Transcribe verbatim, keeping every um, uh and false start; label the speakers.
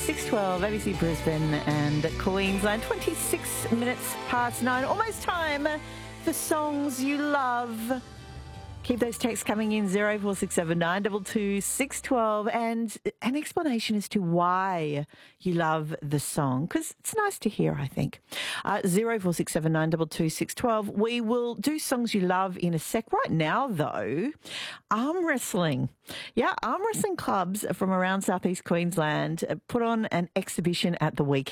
Speaker 1: six twelve, A B C Brisbane and Queensland. twenty-six minutes past nine. Almost time for songs you love. Keep those texts coming in, zero four six seven nine two two six one two, and an explanation as to why you love the song, because it's nice to hear, I think. Uh, zero four six seven nine two two six one two. We will do songs you love in a sec. Right now, though, arm wrestling. Yeah, arm wrestling clubs from around southeast Queensland put on an exhibition at the weekend.